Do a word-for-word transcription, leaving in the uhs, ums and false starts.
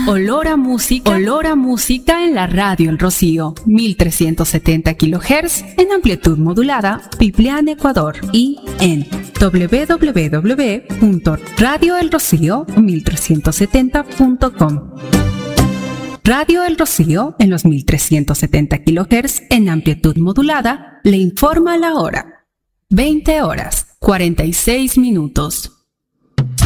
Olor a música, olor a música en la radio El Rocío, mil trescientos setenta kilohertz en amplitud modulada, Piplián, Ecuador, y en doble u doble u doble u punto radio el rocío mil trescientos setenta punto com. Radio El Rocío en los mil trescientos setenta kilohertz en amplitud modulada le informa la hora. veinte horas, cuarenta y seis minutos.